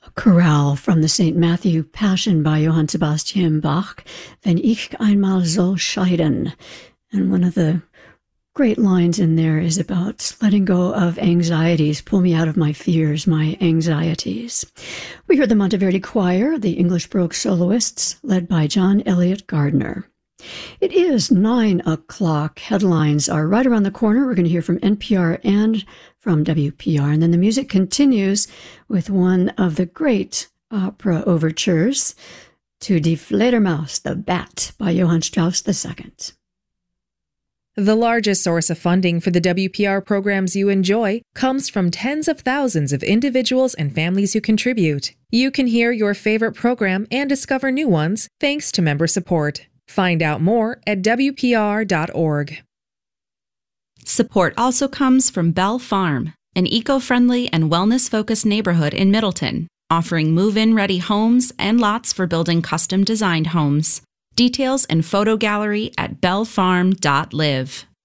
Chorale from the St. Matthew Passion by Johann Sebastian Bach, Wenn ich einmal soll scheiden. And one of the great lines in there is about letting go of anxieties, pull me out of my fears, my anxieties. We heard the Monteverdi Choir, the English Baroque soloists, led by John Elliott Gardner. It is 9 o'clock. Headlines are right around the corner. We're going to hear from NPR and from WPR. And then the music continues with one of the great opera overtures to Die Fledermaus, the Bat, by Johann Strauss II. The largest source of funding for the WPR programs you enjoy comes from tens of thousands of individuals and families who contribute. You can hear your favorite program and discover new ones thanks to member support. Find out more at WPR.org. Support also comes from Bell Farm, an eco-friendly and wellness-focused neighborhood in Middleton, offering move-in ready homes and lots for building custom-designed homes. Details and photo gallery at bellfarm.live.